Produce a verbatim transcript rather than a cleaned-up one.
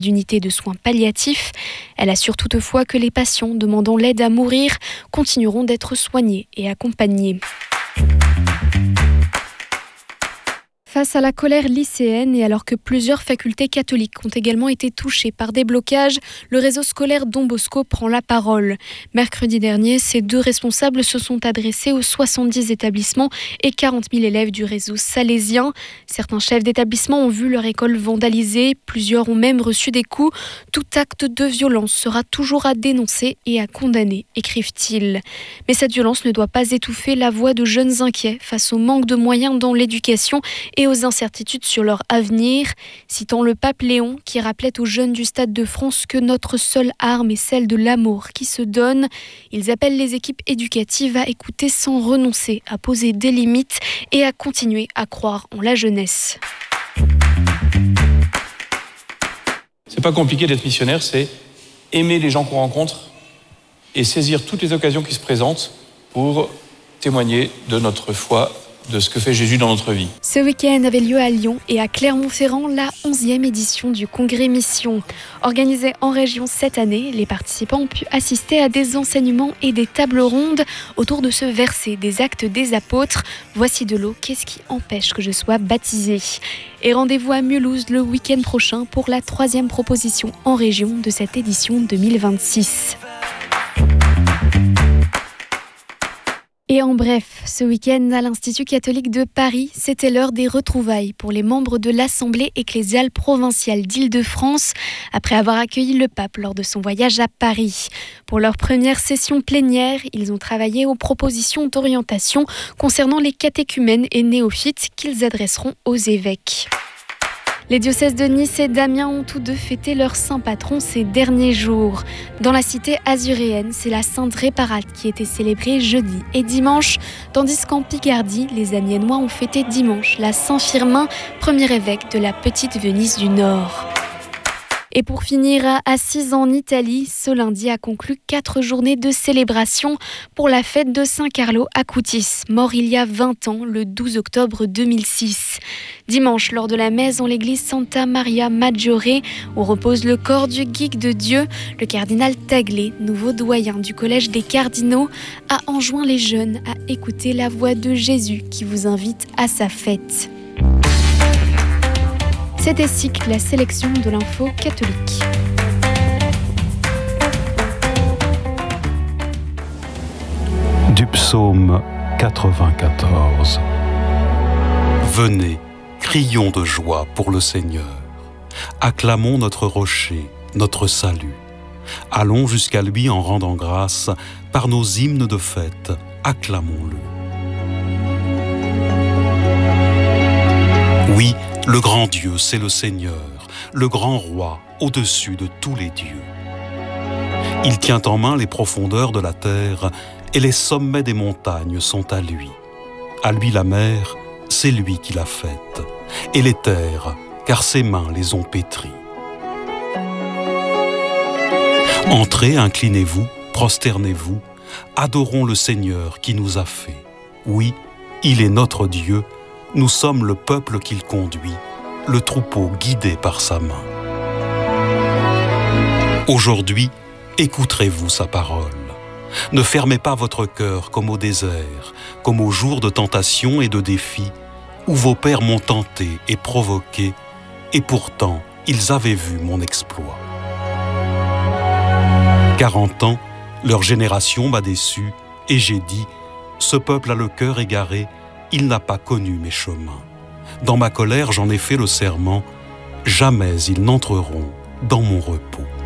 d'unités de soins palliatifs. Elle assure toutefois que les patients demandant l'aide à mourir continueront d'être soignés et accompagnés. Face à la colère lycéenne et alors que plusieurs facultés catholiques ont également été touchées par des blocages, le réseau scolaire Don Bosco prend la parole. Mercredi dernier, ces deux responsables se sont adressés aux soixante-dix établissements et quarante mille élèves du réseau salésien. Certains chefs d'établissement ont vu leur école vandalisée, plusieurs ont même reçu des coups. Tout acte de violence sera toujours à dénoncer et à condamner, écrivent-ils. Mais cette violence ne doit pas étouffer la voix de jeunes inquiets face au manque de moyens dans l'éducation et aux incertitudes sur leur avenir, citant le pape Léon qui rappelait aux jeunes du Stade de France que notre seule arme est celle de l'amour qui se donne. Ils appellent les équipes éducatives à écouter sans renoncer, à poser des limites et à continuer à croire en la jeunesse. C'est pas compliqué d'être missionnaire, c'est aimer les gens qu'on rencontre et saisir toutes les occasions qui se présentent pour témoigner de notre foi, de ce que fait Jésus dans notre vie. Ce week-end avait lieu à Lyon et à Clermont-Ferrand la onzième édition du Congrès Mission. Organisé en région cette année, les participants ont pu assister à des enseignements et des tables rondes autour de ce verset des Actes des Apôtres. Voici de l'eau, qu'est-ce qui empêche que je sois baptisé ? Et rendez-vous à Mulhouse le week-end prochain pour la troisième proposition en région de cette édition deux mille vingt-six. Et en bref, ce week-end à l'Institut catholique de Paris, c'était l'heure des retrouvailles pour les membres de l'Assemblée ecclésiale provinciale d'Île-de-France, après avoir accueilli le pape lors de son voyage à Paris. Pour leur première session plénière, ils ont travaillé aux propositions d'orientation concernant les catéchumènes et néophytes qu'ils adresseront aux évêques. Les diocèses de Nice et d'Amiens ont tous deux fêté leur saint patron ces derniers jours. Dans la cité azuréenne, c'est la Sainte Réparate qui était célébrée jeudi et dimanche, tandis qu'en Picardie, les Amiénois ont fêté dimanche la Saint-Firmin, premier évêque de la petite Venise du Nord. Et pour finir, à Assise en Italie, ce lundi a conclu quatre journées de célébration pour la fête de Saint Carlo Acutis, mort il y a vingt ans, le douze octobre deux mille six. Dimanche, lors de la messe en l'église Santa Maria Maggiore, où repose le corps du geek de Dieu, le cardinal Taglé, nouveau doyen du collège des cardinaux, a enjoint les jeunes à écouter la voix de Jésus qui vous invite à sa fête. C'était Cycle, la sélection de l'info catholique. Du psaume quatre-vingt-quatorze. Venez, crions de joie pour le Seigneur. Acclamons notre rocher, notre salut. Allons jusqu'à lui en rendant grâce par nos hymnes de fête. Acclamons-le. Oui, le grand Dieu, c'est le Seigneur, le grand roi au-dessus de tous les dieux. Il tient en main les profondeurs de la terre et les sommets des montagnes sont à lui. À lui la mer, c'est lui qui l'a faite, et les terres, car ses mains les ont pétries. Entrez, inclinez-vous, prosternez-vous, adorons le Seigneur qui nous a fait. Oui, il est notre Dieu, nous sommes le peuple qu'il conduit, le troupeau guidé par sa main. Aujourd'hui, écouterez-vous sa parole. Ne fermez pas votre cœur comme au désert, comme au jour de tentation et de défi, où vos pères m'ont tenté et provoqué, et pourtant ils avaient vu mon exploit. Quarante ans, leur génération m'a déçu, et j'ai dit, ce peuple a le cœur égaré, il n'a pas connu mes chemins. Dans ma colère, j'en ai fait le serment, jamais ils n'entreront dans mon repos.